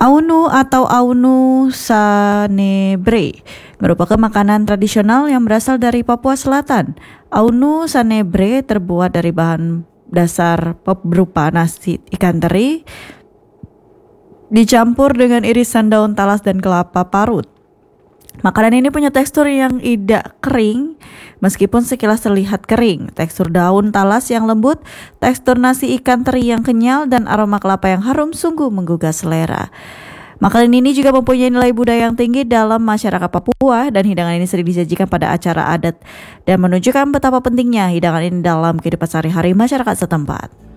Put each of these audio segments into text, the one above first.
Aunu atau Aunu Sanebre merupakan makanan tradisional yang berasal dari Papua Selatan. Aunu Sanebre terbuat dari bahan dasar berupa nasi ikan teri dicampur dengan irisan daun talas dan kelapa parut. Makanan ini punya tekstur yang tidak kering, meskipun sekilas terlihat kering. Tekstur daun talas yang lembut, tekstur nasi ikan teri yang kenyal, dan aroma kelapa yang harum sungguh menggugah selera. Makanan ini juga mempunyai nilai budaya yang tinggi dalam masyarakat Papua, dan hidangan ini sering disajikan pada acara adat dan menunjukkan betapa pentingnya hidangan ini dalam kehidupan sehari-hari masyarakat setempat.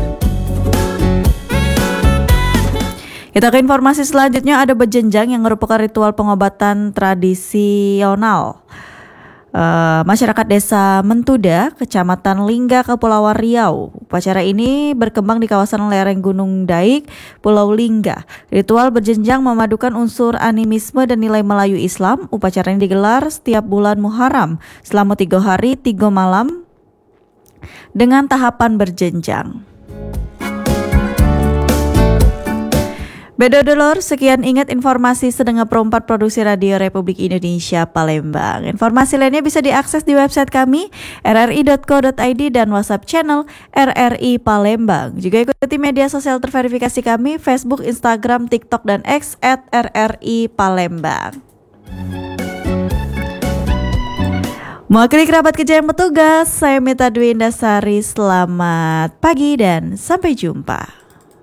Kita ke informasi selanjutnya, ada bejenjang yang merupakan ritual pengobatan tradisional masyarakat desa Mentuda, Kecamatan Lingga, Kepulauan Riau. Upacara ini berkembang di kawasan lereng Gunung Daik, Pulau Lingga. Ritual berjenjang memadukan unsur animisme dan nilai Melayu Islam. Upacara ini digelar setiap bulan Muharram selama 3 hari 3 malam dengan tahapan berjenjang. Bedodolor, sekian ingat informasi Sedengar Perempat Produksi Radio Republik Indonesia Palembang. Informasi lainnya bisa diakses di website kami rri.co.id dan WhatsApp channel RRI Palembang. Juga ikuti media sosial terverifikasi kami, Facebook, Instagram, TikTok, dan X @RRI Palembang. Mewakili kerabat kerja yang bertugas, saya Mita Dwi Indasari. Selamat pagi dan sampai jumpa.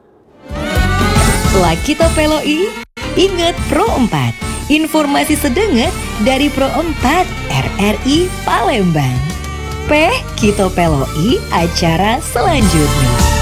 La Kita Peloi, ingat Pro 4. Informasi sedengar dari Pro 4 RRI Palembang. Kita Peloi acara selanjutnya.